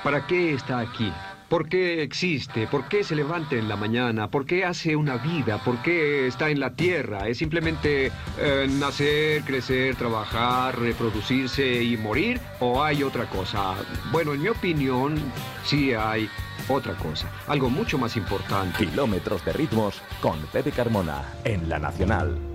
¿Para qué está aquí? ¿Por qué existe? ¿Por qué se levanta en la mañana? ¿Por qué hace una vida? ¿Por qué está en la tierra? ¿Es simplemente nacer, crecer, trabajar, reproducirse y morir? ¿O hay otra cosa? Bueno, en mi opinión, sí hay otra cosa. Algo mucho más importante. Kilómetros de ritmos con Pepe Carmona en La Nacional.